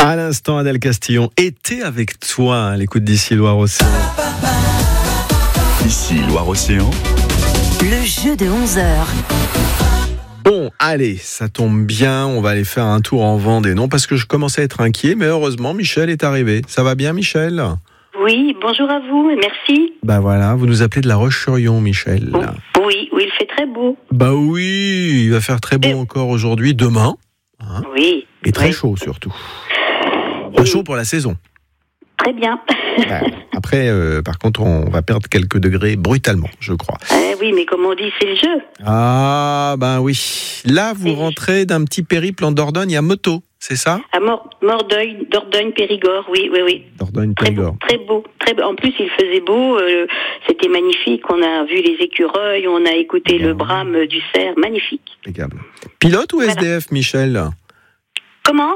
À l'instant, Adèle Castillon était avec toi à l'écoute d'ici Loire-Océan. Ici Loire-Océan. Le jeu de 11h. Bon, allez, ça tombe bien, on va aller faire un tour en Vendée. Non, parce que je commençais à être inquiet, mais heureusement, Michel est arrivé. Ça va bien, Michel ? Oui, bonjour à vous, merci. Bah voilà, vous nous appelez de La Roche-sur-Yon, Michel. Oui, il fait très beau. Bah oui, il va faire très beau encore aujourd'hui, demain. Hein, oui. et très oui. chaud surtout. Très chaud pour la saison. Très bien. Après, par contre, on va perdre quelques degrés brutalement, je crois. Oui, mais comme on dit, c'est le jeu. Ah, ben oui. Là, vous rentrez d'un petit périple en Dordogne à moto, c'est ça ? À Dordogne, Périgord, oui. Dordogne, Périgord. Très beau. En plus, il faisait beau, c'était magnifique. On a vu les écureuils, on a écouté le brame du cerf, magnifique. Impeccable. Pilote ou SDF, Michel ? Comment ?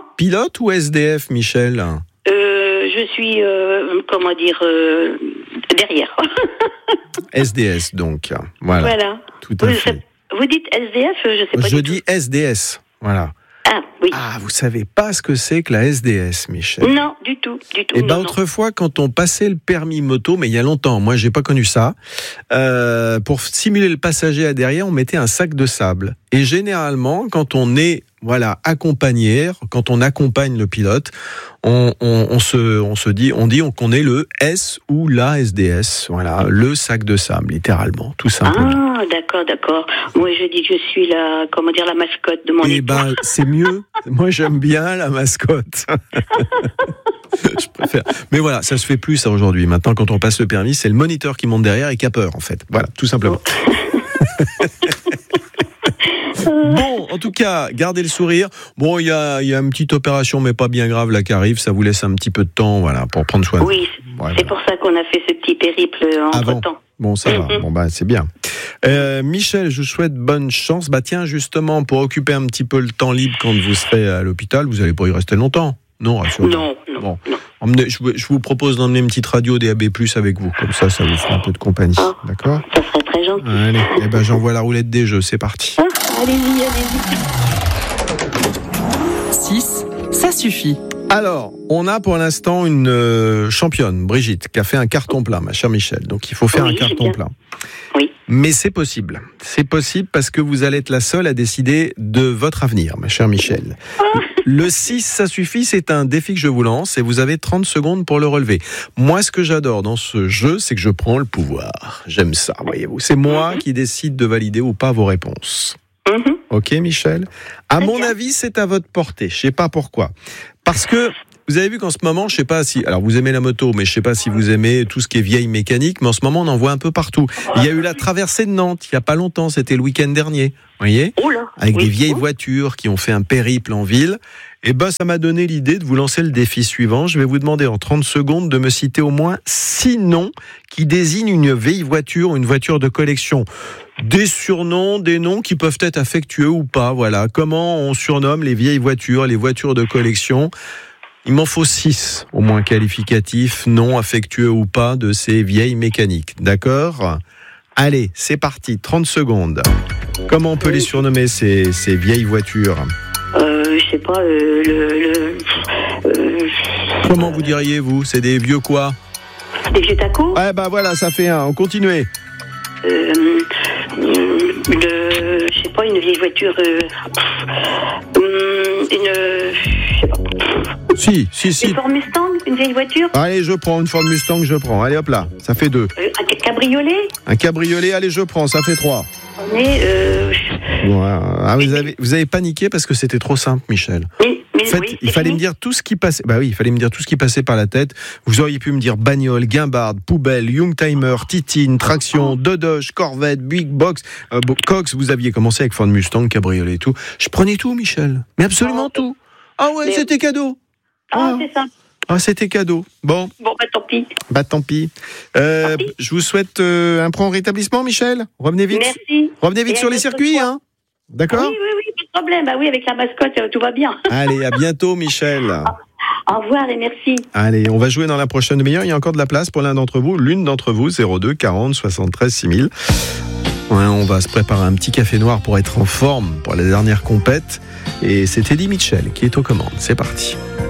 Pilote ou SDF, Michel ? Je suis, derrière. SDS, donc. Voilà. Tout à fait. Vous dites SDF, je sais pas. Je dis SDS, voilà. Ah, oui. Ah, vous savez pas ce que c'est que la SDS, Michel ? Non, du tout. Et ben autrefois, quand on passait le permis moto, mais il y a longtemps, moi j'ai pas connu ça, pour simuler le passager à derrière, on mettait un sac de sable. Et généralement, quand on est accompagné, quand on accompagne le pilote, on dit qu'on est le S ou la SDS, voilà, le sac de sable, littéralement, tout simplement. Ah, d'accord. Moi, je dis que je suis la mascotte de mon équipe. Eh ben, c'est mieux. Moi, j'aime bien la mascotte. Je préfère. Mais voilà, ça se fait plus ça aujourd'hui. Maintenant, quand on passe le permis, c'est le moniteur qui monte derrière et qui a peur, en fait. Voilà, tout simplement. Bon, en tout cas, gardez le sourire. Bon, il y a une petite opération, mais pas bien grave, là, qui arrive. Ça vous laisse un petit peu de temps, voilà, pour prendre soin de vous. Oui, c'est pour ça qu'on a fait ce petit périple entre-temps. Bon, ça va. Bon, c'est bien. Michel, je vous souhaite bonne chance. Tiens, justement, pour occuper un petit peu le temps libre quand vous serez à l'hôpital, vous n'allez pas y rester longtemps. Non, rassurez-vous. Non. Bon. Je vous propose d'emmener une petite radio DAB+ avec vous. Comme ça vous fera un peu de compagnie. D'accord ? Ça serait très gentil. Allez, j'envoie la roulette des jeux. C'est parti. Allez-y. 6, ça suffit. Alors, on a pour l'instant une championne, Brigitte, qui a fait un carton plein, ma chère Michel. Donc, il faut faire un carton plein. Oui. Mais c'est possible. C'est possible parce que vous allez être la seule à décider de votre avenir, ma chère Michel. Le 6, ça suffit, c'est un défi que je vous lance et vous avez 30 secondes pour le relever. Moi, ce que j'adore dans ce jeu, c'est que je prends le pouvoir. J'aime ça, voyez-vous. C'est moi qui décide de valider ou pas vos réponses. Ok, Michel ? À mon avis, c'est à votre portée. Je sais pas pourquoi. Parce que vous avez vu qu'en ce moment, je sais pas si... Alors, vous aimez la moto, mais je sais pas si vous aimez tout ce qui est vieille mécanique, mais en ce moment, on en voit un peu partout. Il y a eu la traversée de Nantes, il y a pas longtemps, c'était le week-end dernier. Vous voyez ? Avec des vieilles voitures qui ont fait un périple en ville. Et ça m'a donné l'idée de vous lancer le défi suivant. Je vais vous demander en 30 secondes de me citer au moins 6 noms qui désignent une vieille voiture ou une voiture de collection. Des surnoms, des noms qui peuvent être affectueux ou pas. Voilà. Comment on surnomme les vieilles voitures, les voitures de collection ? Il m'en faut 6, au moins qualificatifs, non affectueux ou pas, de ces vieilles mécaniques. D'accord ? Allez, c'est parti, 30 secondes. Comment on peut les surnommer, ces vieilles voitures ? Je sais pas, Comment vous diriez, vous ? C'est des vieux quoi ? Des vieux tacos ? Ouais, voilà, ça fait un. On continue. Je sais pas, une vieille voiture. Je sais pas. Si. Une Ford Mustang, une vieille voiture ? Allez, je prends une Ford Mustang, je prends. Allez, hop là, ça fait 2. Un cabriolet ? Un cabriolet, allez, je prends, ça fait 3. Mais vous avez paniqué parce que c'était trop simple, Michel. Mais en fait, il fallait me dire tout ce qui passait. Il fallait me dire tout ce qui passait par la tête. Vous auriez pu me dire bagnole, guimbarde, poubelle, Youngtimer, Titine, traction, Dodoche, Corvette, Big Box, Cox. Vous aviez commencé avec Ford Mustang, cabriolet et tout. Je prenais tout, Michel. Mais absolument tout. Ah ouais, c'était cadeau. C'est ça. C'était cadeau. Bon, tant pis. Tant pis. Je vous souhaite un prompt rétablissement, Michel. Revenez vite. Merci. Revenez vite sur les circuits, hein. D'accord ? Oui, pas de problème. Avec la mascotte, tout va bien. Allez, à bientôt, Michel. Au revoir et merci. Allez, on va jouer dans la prochaine demi-heure. Il y a encore de la place pour l'une d'entre vous, 02 40 73 6000. Ouais, on va se préparer un petit café noir pour être en forme pour la dernière compète. Et c'est Eddie Mitchell qui est aux commandes. C'est parti.